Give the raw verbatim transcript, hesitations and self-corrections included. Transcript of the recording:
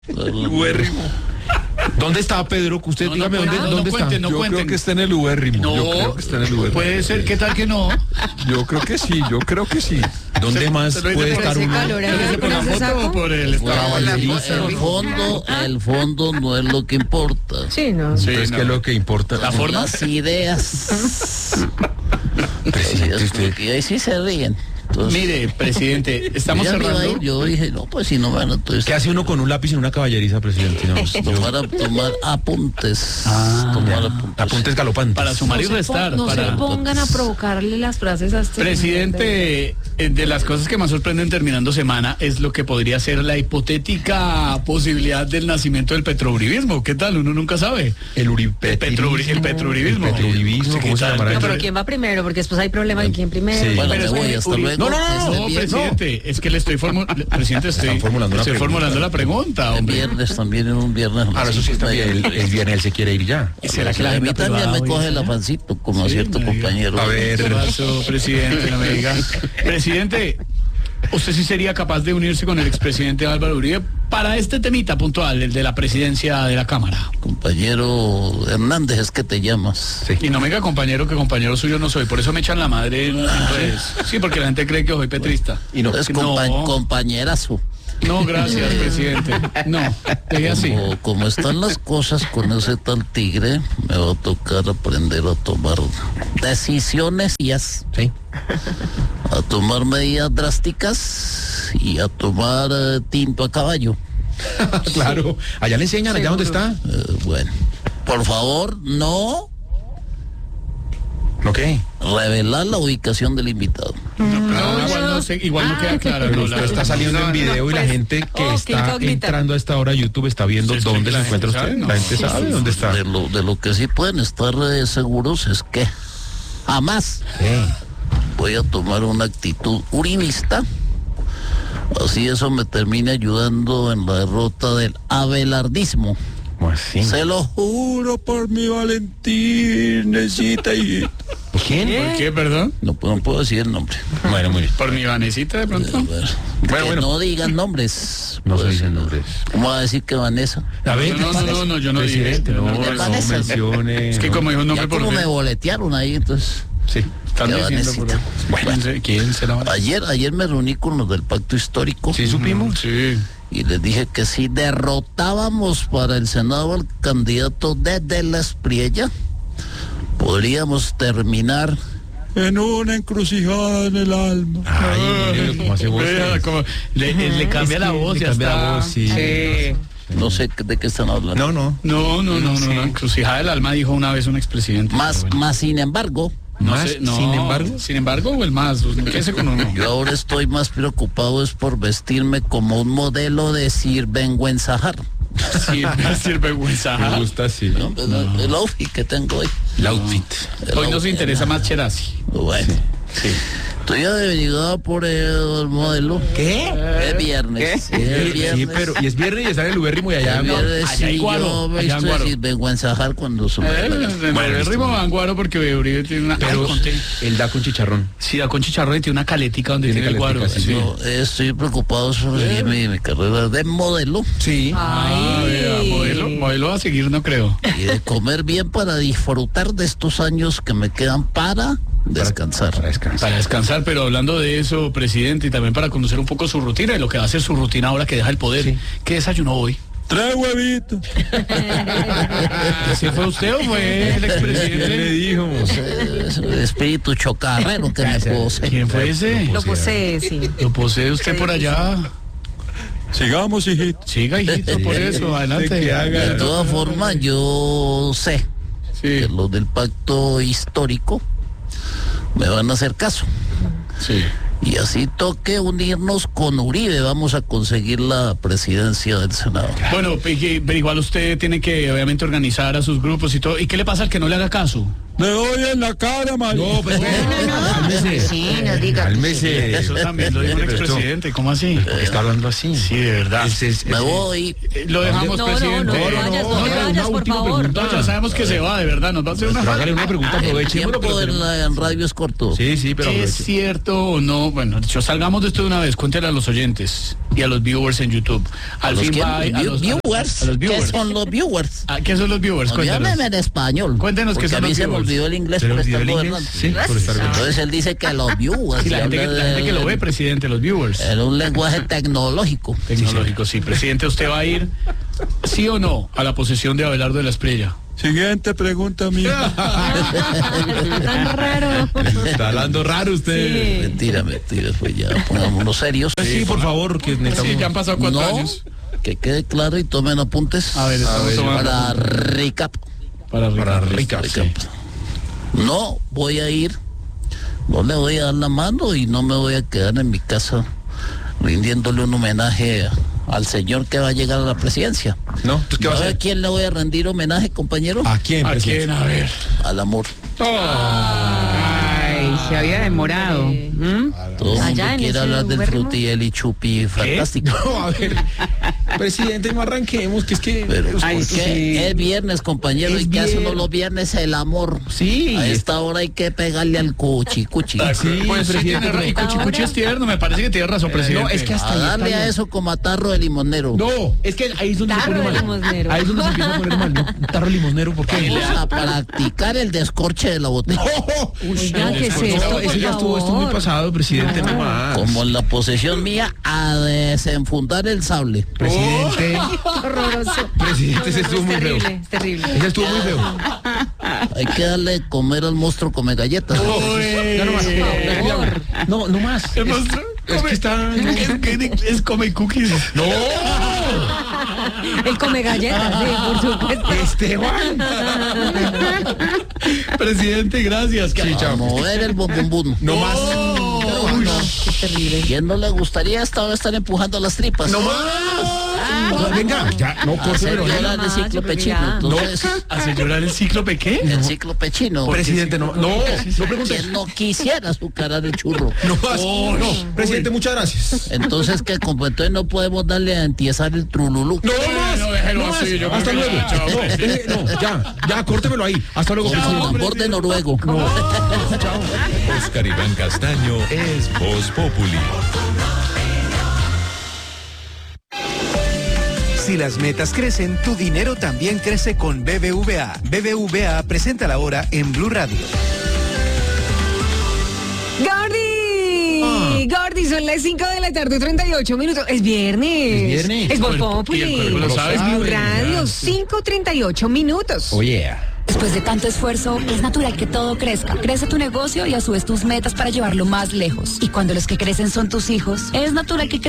El ubérrimo. ¿Dónde está Pedro? Usted no, dígame no, dónde, no, dónde no está. cuenten, no yo cuenten. creo que está en el ubérrimo. No, yo creo que está en el ubérrimo. Puede ser, ¿qué tal que no? Yo creo que sí, yo creo que sí. ¿Dónde más se lo puede dice por estar ese uno? calor, ¿Se lo dice por la foto o por el Bueno, estado? la- Listo. el fondo, el fondo no es lo que importa. Sí, no. Sí, Entonces, no. ¿qué es lo que importa? La forma. Las ideas. Presidente, Así es, usted. porque ahí sí se ríen. Entonces, Mire, presidente, estamos ella me iba a cerrando. ir, yo dije, no, pues si no van, entonces ¿Qué hace uno con un lápiz en una caballeriza, presidente? No, yo- tomar, a- tomar apuntes. Ah, tomar ya. apuntes. apuntes galopantes. Para sumar y No se restar. pon- no para... se pongan a provocarle las frases a este Presidente, eh, de las cosas que más sorprenden terminando semana es lo que podría ser la hipotética posibilidad del nacimiento del petrouribismo. ¿Qué tal? Uno nunca sabe. El uri- El petrouri- el petrouribismo. El petrouribismo, Sí, ¿cómo ¿qué se tal? llamará? No, pero Pero- ¿quién va primero? Porque después hay problema de quién primero. Sí. Bueno, Pero me es voy, que hasta Uri- luego. No, no, no, que No, esté bien. presidente, es que le estoy formulando, presidente, estoy, Están formulando una estoy pregunta. formulando la pregunta, El hombre. viernes también, en un viernes. Ah, no, eso sí está bien. El, el viernes él se quiere ir ya. ¿Será que la a mí agenda también privada me hoy coge el está? afancito, como a Sí, cierto me diga. compañero. A ver. ¿Qué pasó, presidente? No me diga. Presidente, ¿usted sí sería capaz de unirse con el expresidente Álvaro Uribe para este temita puntual, el de la presidencia de la Cámara? Compañero Hernández, es que te llamas. Sí. Y no me diga compañero que compañero suyo no soy, por eso me echan la madre en, en redes. Sí, porque la gente cree que soy petrista. Y no. Es compa- No. compañerazo. No, gracias, presidente. No, deje así. Como, como están las cosas con ese tal tigre, me va a tocar aprender a tomar decisiones y as- Sí. a tomar medidas drásticas y a tomar eh, tinto a caballo. Claro. Allá le enseñan, allá donde está. Eh, bueno, por favor, no ¿Ok? revelar la ubicación del invitado. No, igual no, sé, igual no queda claro. Pero no, usted la- está saliendo en video y la pues, gente que oh, qué está incógnita. entrando a esta hora a YouTube está viendo Sí, sí, dónde que se la encuentra gente usted. sabe, ¿no? La gente Sí, sabe dónde está. De lo, de lo que sí pueden estar eh, seguros es que jamás Eh, voy a tomar una actitud urinista. Así eso me termine ayudando en la derrota del abelardismo. ¿Cómo así? Se lo juro por mi Valentinecita y... ¿Quién? ¿Por qué, perdón? No, puedo- no puedo decir el nombre. Bueno, muy bien. ¿Por mi Vanesita de Eh, pronto? bueno, Bueno, que bueno. no digan nombres. No se Pues, dicen nombres. ¿Cómo va a decir que Vanessa? A ver, No, no, no, no, yo no dije. presidente, no, No, no, no, no Vanessa. mencione. Es que no. como dijo un nombre Ya por como me usted. boletearon ahí, entonces... Sí. Están que diciendo por Vanesita. ¿Quién se- ¿Quién será Vanessa? Ayer, ayer me reuní con los del pacto histórico. ¿Sí supimos? Sí. Y les dije que si derrotábamos para el Senado al candidato de De la Espriella, podríamos terminar en una encrucijada en el alma. Ay, mire cómo hace voz. Vea, como le, le- le cambia Es la que voz, le ya cambia está. la voz, sí. No sé de qué están hablando. No, no. No, no, no, no, no. Encrucijada del alma dijo una vez un expresidente. Más, pero bueno. más sin embargo, No Más, sé, no. sin embargo. Sin embargo, o el más. ¿Qué se con uno? yo ahora estoy más preocupado es por vestirme como un modelo de Sirvenguenzajar. Sirve, sirvergüenza. Me gusta así. ¿No? El, el outfit que tengo hoy. El outfit. El Hoy nos outfit. interesa más Cherasi. Bueno, Sí. estoy averiguado por el modelo. ¿Qué? Es viernes. Es Sí, viernes. pero y es viernes y está en el ubérrimo y allá. El no. viernes allá hay sí, guaro, yo me allá hay visto de guaro. Sirvenguenzajar cuando se me Eh, dé la gana. bueno, Bueno, el listo. ritmo va en guaro porque Uribe tiene una. Pero Ay, conté. él da con chicharrón. Sí, da con chicharrón y tiene una caletica donde Tiene tiene, el guaro. caletica, sí. Yo estoy preocupado sobre mi, mi carrera de modelo Sí. Ah, vea, modelo, modelo a seguir no creo. y de comer bien para disfrutar de estos años que me quedan para descansar. Para descansar. Para descansar, pero hablando de eso, presidente, y también para conocer un poco su rutina y lo que va a ser su rutina ahora que deja el poder. Sí. ¿Qué desayunó hoy? Tres huevitos. ¿Sí fue usted o fue el expresidente? ¿Qué le dijo? Es el espíritu chocarrero que me posee. ¿Quién fue ese? Lo posee, sí. ¿Lo posee usted por allá? Sigamos, hijito. Siga, hijito, por eso, adelante. que haga. De todas formas, yo sé Sí, que los del pacto histórico me van a hacer caso. sí. Y así toque unirnos con Uribe, vamos a conseguir la presidencia del Senado. Bueno, pe- que- pero igual usted tiene que obviamente organizar a sus grupos y todo. ¿Y qué le pasa al que no le haga caso? Le doy en la cara, María. No, pero cálmese. Sí, no diga. Cálmese. Eso también lo dijo un Pero esto- expresidente, ¿cómo así? Está hablando así. Sí, de verdad. Ese es- Me ese- voy. Eh, Lo dejamos, No, no, presidente. no, no vayas, no te no, vayas, una por última favor. pregunta. No, ya sabemos que se va, de verdad, nos va a hacer una Pero hágale falta. una pregunta, El aprovechémoslo. tiempo pero en, la, en radio es corto. Sí, sí, pero ¿Es aproveche. cierto o no? Bueno, yo salgamos de esto de una vez, cuéntele a los oyentes. y a los viewers en YouTube. Al ¿Los fin quién? va a, View- los, viewers. a los ¿Qué viewers. son los viewers? Ah, ¿Qué son los viewers? Cuéntanos. Llámeme en español. Cuéntenos qué porque son a mí los se me viewers. olvidó el inglés ¿Se le por olvidó estar el gobernando. inglés? Sí, por estar gobernando. Entonces él dice que los viewers. Sí, la, gente que, habla la gente que de- lo ve, presidente, los viewers. en un lenguaje tecnológico. Tecnológico, sí. Presidente, ¿usted va a ir, sí o no, a la posesión de Abelardo de la Espriella? Siguiente pregunta mía. Tan raro. Está hablando raro usted. Sí. Mentira, mentira, pues ya pongámonos serios. Sí, por favor, que Sí, necesitamos... ya han pasado cuatro No, años. que quede claro y tomen apuntes. A ver, estamos ver, tomando para recap. para Para Ricardo. Rica, recap. No voy a ir, no le voy a dar la mano y no me voy a quedar en mi casa rindiéndole un homenaje al señor que va a llegar a la presidencia. ¿No? Entonces, ¿qué va a ¿Sabe a hacer? quién le voy a rendir homenaje, compañero? ¿A quién, ¿A presidente? quién? A ver. Al amor. Ay, se había demorado. ¿Mm? Todo el Allá mundo en quiere ese hablar del ubérrimo. frutiel y chupi fantástico. No, a ver. Presidente, no arranquemos, que es que... Pero Ay, ¿por sí. qué? Es viernes, compañero, Es y que hace uno viernes. los viernes el amor. Sí. A esta hora hay que pegarle al cuchi, cuchi. Sí, Pues sí, presidente, tiene ra- y pero- Cuchi Cuchi es tierno, me parece que tiene razón, presidente. no, es que hasta A ahí darle está a bien. eso como a tarro de limonero. No, es que ahí es donde se Tarro pone de mal. limonero. Ahí es donde se empieza a poner mal, ¿no? Un tarro limonero, ¿por qué? Vamos a practicar el descorche de la botella. Oiga, ¿qué es No, esto, eso por ya estuvo, esto es muy favor? pasado, presidente, no más. Como en la posesión mía, a desenfundar el sable. Presidente, Horroroso. presidente, ese estuvo Es muy feo. terrible, es terrible. Ese estuvo muy feo. Hay que darle de comer al monstruo come galletas. Ya no más. No, no más. El monstruo Es come- que está... Es, que en inglés come cookies. No, Él come galletas, sí, por supuesto. Esteban. Presidente, gracias. Sí, A chao. mover el bombombún. No más. No, no, qué terrible. ¿Quién no le gustaría hasta ahora estar empujando las tripas? No más. No, venga, ya, no, Hacer córtemelo. llorar el No, ciclo yo creo que pechino. ya. Entonces, ¿Hace llorar el cíclope qué? el ciclo pechino. Presidente, no, no, no preguntes. ¿Quién no quisiera azucarar el churro? No más. No, presidente, muchas gracias. Entonces, que como entonces no podemos darle a entiesar el trululú. No más. no, déjelo No más. así, yo Hasta creo que luego. ya, chao. No, deje- no, ya, ya, córtemelo ahí. Hasta luego, Con su presidente. tambor de noruego. Oscar Iván Castaño es Voz Populi. Si las metas crecen, tu dinero también crece con B B V A. B B V A presenta la hora en Blue Radio. ¡Gordy! ¡Gordy! Son las cinco de la tarde, treinta y ocho minutos. Es viernes. Es viernes. Es Voz Y el cuerpo- Populi. y el cuerpo lo sabe. Es Blue sabe, Radio, ya. cinco treinta y ocho minutos. Oye. Después de tanto esfuerzo, es natural que todo crezca. Crece tu negocio y a su vez tus metas para llevarlo más lejos. Y cuando los que crecen son tus hijos, es natural que crezcan